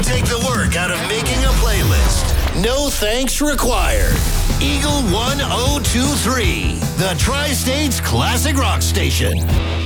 take the work out of making a playlist. No thanks required. Eagle 1023, the Tri-States Classic Rock Station.